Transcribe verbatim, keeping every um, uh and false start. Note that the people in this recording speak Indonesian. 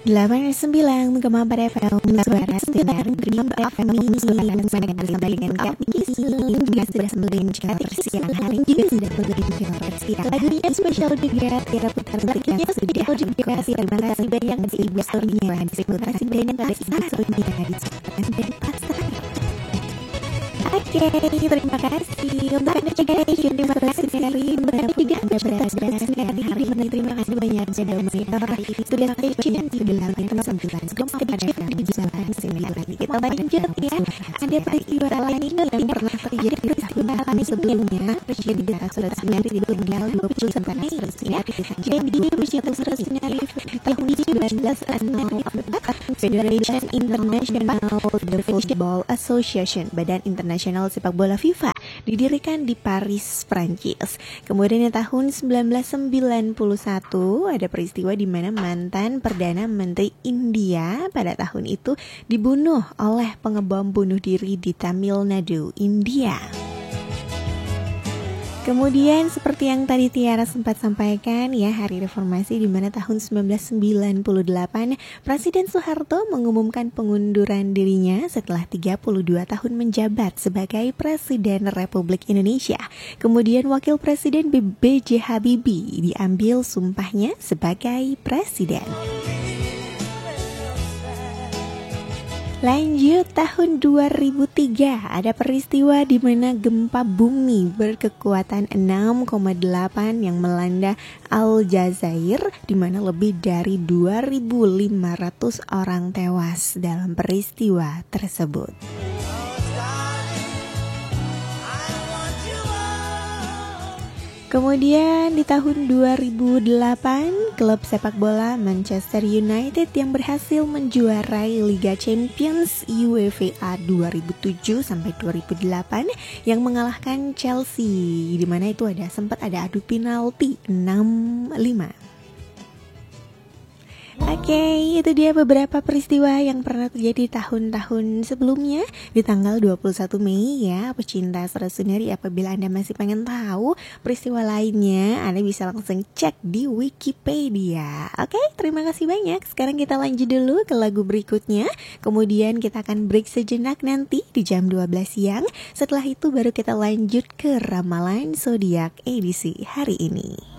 delapan sembilan koma empat F M Suara Sinar Rimba F M sembilan sembilan kembali dengan kami juga sudah sembilan jika persiapan hari juga sudah berlebih jika persiapan lagunya spesial juga Tira Putar lagunya sudah juga terima kasih banyak dari Ibu Sonia terima kasih banyak dari Ibu Sonia diciptakan dari pasar. Oke, terima kasih untuk Anda juga terima kasih sekali untuk Anda juga Anda berada sekali hari ini terima kasih banyak sudah monitor sudah stay tune sudah delapan sembilan sembilan di jalan sembilan lagi kita lanjut ya. Ada peristiwa lain yang pernah terjadi peristiwa lain sebelumnya terjadi di surat sinyal di tanggal dua puluh sembilan sinyal jadi peristiwa surat sinyal di tahun seribu sembilan ratus enam puluh empat Federation International Football Association Badan Internasional Sepak Bola FIFA didirikan di Paris, Prancis. Kemudian di tahun seribu sembilan ratus sembilan puluh satu ada peristiwa di mana mantan Perdana Menteri India pada tahun itu dibunuh oleh pengebom bunuh diri di Tamil Nadu, India. Kemudian seperti yang tadi Tiara sempat sampaikan ya, Hari Reformasi di mana tahun seribu sembilan ratus sembilan puluh delapan Presiden Soeharto mengumumkan pengunduran dirinya setelah tiga puluh dua tahun menjabat sebagai Presiden Republik Indonesia. Kemudian Wakil Presiden B J Habibie diambil sumpahnya sebagai Presiden. Lanjut tahun dua ribu tiga ada peristiwa di mana gempa bumi berkekuatan enam koma delapan yang melanda Aljazair di mana lebih dari dua ribu lima ratus orang tewas dalam peristiwa tersebut. Kemudian di tahun dua ribu delapan, klub sepak bola Manchester United yang berhasil menjuarai Liga Champions UEFA dua ribu tujuh sampai dua ribu delapan yang mengalahkan Chelsea, di mana itu ada sempat ada adu penalti enam lima. Oke, okay, itu dia beberapa peristiwa yang pernah terjadi tahun-tahun sebelumnya di tanggal dua puluh satu Mei ya, pecinta Suara Sunari. Apabila Anda masih pengen tahu peristiwa lainnya, Anda bisa langsung cek di Wikipedia. Oke, okay, terima kasih banyak. Sekarang kita lanjut dulu ke lagu berikutnya. Kemudian kita akan break sejenak nanti di jam dua belas siang. Setelah itu baru kita lanjut ke ramalan zodiak edisi hari ini.